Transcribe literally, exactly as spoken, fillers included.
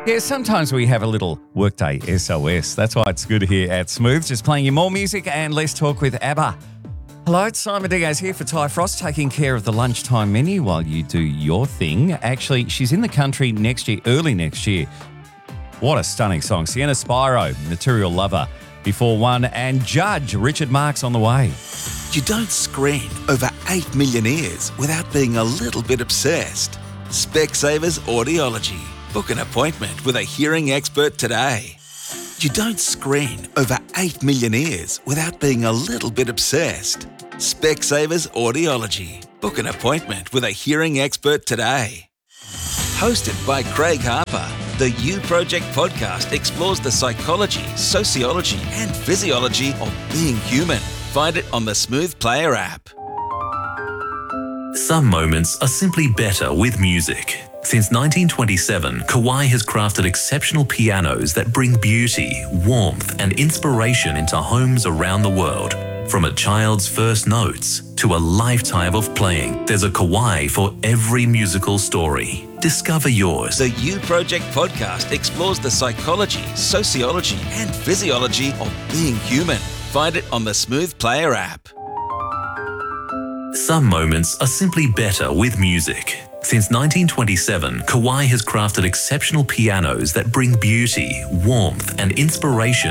Yeah, sometimes we have a little workday S O S. That's why it's good here at Smooth. Just playing you more music and less talk with ABBA. Hello, it's Simon Diaz here for Ty Frost, taking care of the lunchtime menu while you do your thing. Actually, she's in the country next year, early next year. What a stunning song. Sienna Spiro, Material Lover, before one, and Judge, Richard Marx on the way. You don't screen over eight million ears without being a little bit obsessed. Specsavers Audiology. Book an appointment with a hearing expert today. You don't screen over eight million ears without being a little bit obsessed. Specsavers Audiology. Book an appointment with a hearing expert today. Hosted by Craig Harper, the You Project podcast explores the psychology, sociology, and physiology of being human. Find it on the Smooth Player app. Some moments are simply better with music. Since nineteen twenty-seven, Kawai has crafted exceptional pianos that bring beauty, warmth, and inspiration into homes around the world. From a child's first notes to a lifetime of playing, there's a Kawai for every musical story. Discover yours. The You Project podcast explores the psychology, sociology, and physiology of being human. Find it on the Smooth Player app. Some moments are simply better with music. Since nineteen twenty-seven, Kawai has crafted exceptional pianos that bring beauty, warmth, and inspiration